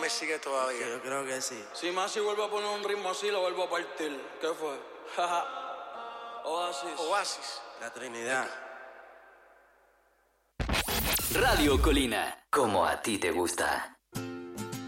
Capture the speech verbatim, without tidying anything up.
me sigue todavía. Sí, yo creo que sí. Si Masi vuelve a poner un ritmo así, lo vuelvo a partir. ¿Qué fue? Oasis. Oasis. La Trinidad. Radio Colina, como a ti te gusta.